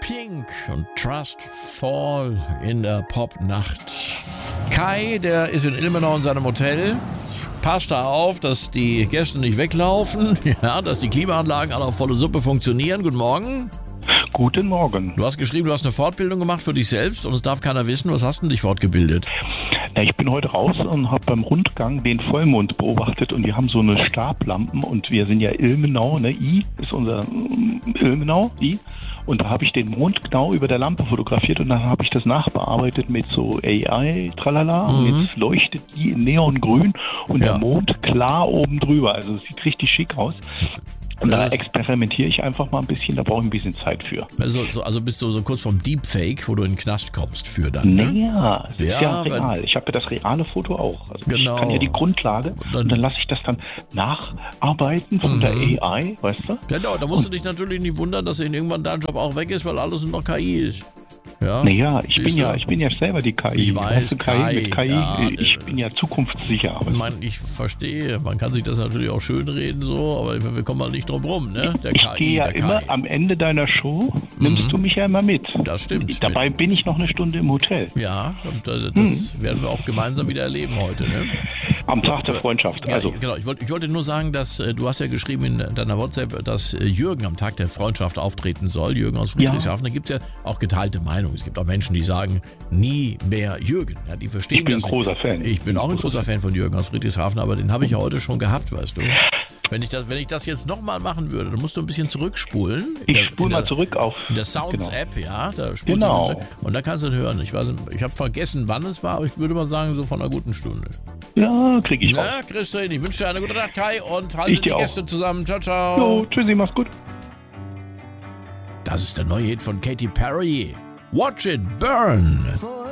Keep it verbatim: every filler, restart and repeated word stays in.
Pink und Trust Fall in der Popnacht. Kai, der ist in Ilmenau in seinem Hotel. Passt da auf, dass die Gäste nicht weglaufen, ja, dass die Klimaanlagen alle auf volle Suppe funktionieren. Guten Morgen. Guten Morgen. Du hast geschrieben, du hast eine Fortbildung gemacht für dich selbst und es darf keiner wissen. Was hast du denn dich fortgebildet? Ich bin heute raus und habe beim Rundgang den Vollmond beobachtet und wir haben so eine Stablampen und wir sind ja Ilmenau, ne? I ist unser Ilmenau, I. Und da habe ich den Mond genau über der Lampe fotografiert und dann habe ich das nachbearbeitet mit so A I, tralala. Mhm. Und jetzt leuchtet die in Neongrün und ja. Der Mond klar oben drüber. Also es sieht richtig schick aus. Und da experimentiere ich einfach mal ein bisschen, da brauche ich ein bisschen Zeit für. Also, so, also bist du so kurz vom Deepfake, wo du in den Knast kommst für dann, ne? Naja, das ja, ist ja real. Ich habe ja das reale Foto auch. Also genau. Ich kann ja die Grundlage dann, und dann lasse ich das dann nacharbeiten von mhm. der A I, weißt du? Genau, da musst und, du dich natürlich nicht wundern, dass irgendwann dein Job auch weg ist, weil alles nur noch K I ist. Ja, naja, ich bin ja, ich bin ja selber die K I. Ich weiß, K I, mit K I, ja, ich bin ja zukunftssicher. Ich meine, ich verstehe, man kann sich das natürlich auch schön reden so, aber wir kommen halt nicht drum rum, ne? Der ich K I, gehe ja der immer, K I. Am Ende deiner Show nimmst mhm. du mich ja immer mit. Das stimmt. Dabei bin ich noch eine Stunde im Hotel. Ja, und das mhm. werden wir auch gemeinsam wieder erleben heute, ne? Am Tag der Freundschaft. Ja, also. Genau, ich wollte, ich wollte nur sagen, dass du hast ja geschrieben in deiner WhatsApp, dass Jürgen am Tag der Freundschaft auftreten soll, Jürgen aus Friedrichshafen. Ja. Da gibt es ja auch geteilte Meinungen. Es gibt auch Menschen, die sagen, nie mehr Jürgen. Ja, die verstehen ich bin das ein großer nicht. Fan. Ich bin auch ein großer Fan von Jürgen aus Friedrichshafen, aber den habe ich ja heute schon gehabt, weißt du. Wenn ich das, wenn ich das jetzt nochmal machen würde, dann musst du ein bisschen zurückspulen. Ich spule mal zurück auf. In der Sounds-App, genau. Ja. Da genau. Du, und da kannst du hören. Ich weiß, ich habe vergessen, wann es war, aber ich würde mal sagen, so von einer guten Stunde. Ja, kriege ich Na, auch. Christian, ich wünsche dir eine gute Nacht, Kai, und halte die auch. Gäste zusammen. Ciao, ciao. Jo, tschüssi, mach's gut. Das ist der neue Hit von Katy Perry. Watch it burn.